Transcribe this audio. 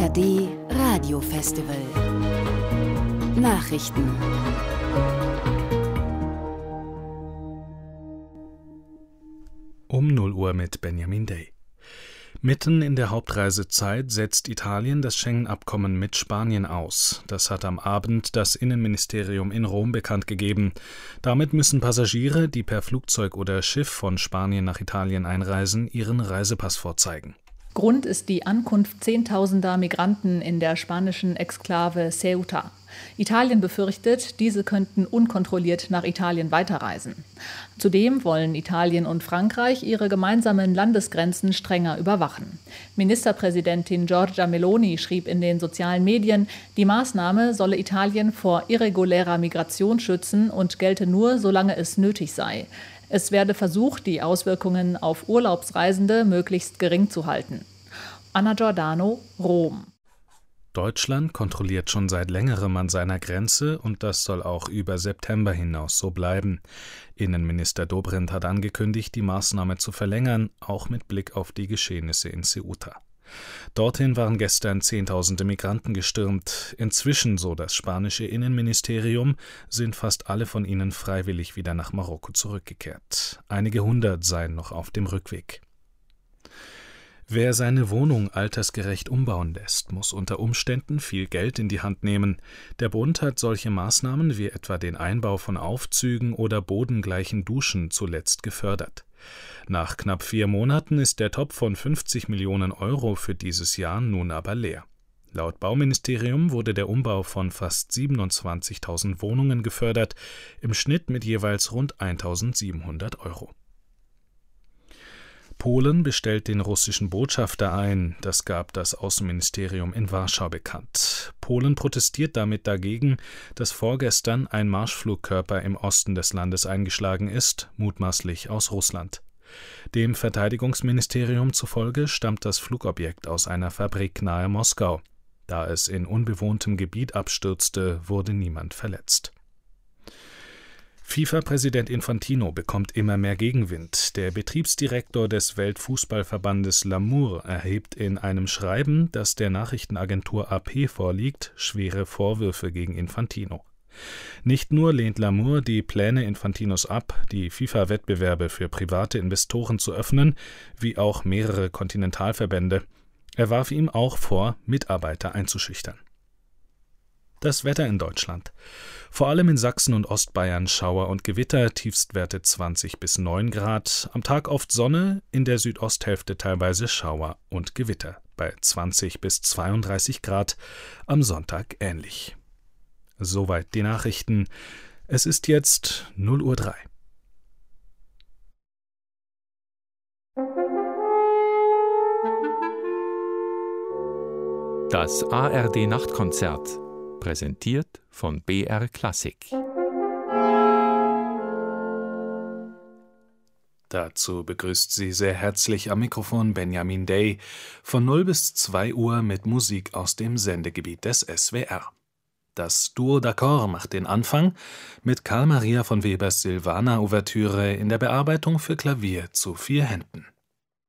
ARD Radiofestival. Nachrichten. Um 0 Uhr mit Benjamin Day. Mitten in der Hauptreisezeit setzt Italien das Schengen-Abkommen mit Spanien aus. Das hat am Abend das Innenministerium in Rom bekannt gegeben. Damit müssen Passagiere, die per Flugzeug oder Schiff von Spanien nach Italien einreisen, ihren Reisepass vorzeigen. Grund ist die Ankunft Zehntausender Migranten in der spanischen Exklave Ceuta. Italien befürchtet, diese könnten unkontrolliert nach Italien weiterreisen. Zudem wollen Italien und Frankreich ihre gemeinsamen Landesgrenzen strenger überwachen. Ministerpräsidentin Giorgia Meloni schrieb in den sozialen Medien, die Maßnahme solle Italien vor irregulärer Migration schützen und gelte nur, solange es nötig sei. Es werde versucht, die Auswirkungen auf Urlaubsreisende möglichst gering zu halten. Anna Giordano, Rom. Deutschland kontrolliert schon seit längerem an seiner Grenze und das soll auch über September hinaus so bleiben. Innenminister Dobrindt hat angekündigt, die Maßnahme zu verlängern, auch mit Blick auf die Geschehnisse in Ceuta. Dorthin waren gestern Zehntausende Migranten gestürmt. Inzwischen, so das spanische Innenministerium, sind fast alle von ihnen freiwillig wieder nach Marokko zurückgekehrt. Einige hundert seien noch auf dem Rückweg. Wer seine Wohnung altersgerecht umbauen lässt, muss unter Umständen viel Geld in die Hand nehmen. Der Bund hat solche Maßnahmen wie etwa den Einbau von Aufzügen oder bodengleichen Duschen zuletzt gefördert. Nach knapp 4 Monaten ist der Topf von 50 Millionen Euro für dieses Jahr nun aber leer. Laut Bauministerium wurde der Umbau von fast 27.000 Wohnungen gefördert, im Schnitt mit jeweils rund 1.700 Euro. Polen bestellt den russischen Botschafter ein, das gab das Außenministerium in Warschau bekannt. Polen protestiert damit dagegen, dass vorgestern ein Marschflugkörper im Osten des Landes eingeschlagen ist, mutmaßlich aus Russland. Dem Verteidigungsministerium zufolge stammt das Flugobjekt aus einer Fabrik nahe Moskau. Da es in unbewohntem Gebiet abstürzte, wurde niemand verletzt. FIFA-Präsident Infantino bekommt immer mehr Gegenwind. Der Betriebsdirektor des Weltfußballverbandes L'Amour erhebt in einem Schreiben, das der Nachrichtenagentur AP vorliegt, schwere Vorwürfe gegen Infantino. Nicht nur lehnt L'Amour die Pläne Infantinos ab, die FIFA-Wettbewerbe für private Investoren zu öffnen, wie auch mehrere Kontinentalverbände. Er warf ihm auch vor, Mitarbeiter einzuschüchtern. Das Wetter in Deutschland. Vor allem in Sachsen und Ostbayern Schauer und Gewitter, Tiefstwerte 20 bis 9 Grad. Am Tag oft Sonne, in der Südosthälfte teilweise Schauer und Gewitter. Bei 20 bis 32 Grad, am Sonntag ähnlich. Soweit die Nachrichten. Es ist jetzt 0:03 Uhr. Das ARD-Nachtkonzert. Präsentiert von BR Klassik. Dazu begrüßt Sie sehr herzlich am Mikrofon Benjamin Day von 0 bis 2 Uhr mit Musik aus dem Sendegebiet des SWR. Das Duo d'Accord macht den Anfang mit Carl Maria von Webers Silvana-Ouvertüre in der Bearbeitung für Klavier zu 4 Händen.